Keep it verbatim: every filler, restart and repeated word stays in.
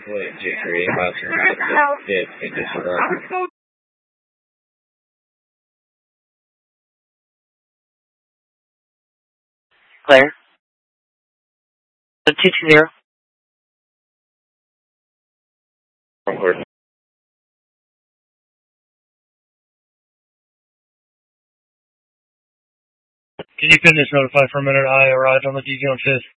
Wait, G three, Buster, House, did condition. Claire? two two zero. Can you pin this notify for a minute? I arrived on the D Z on fifth.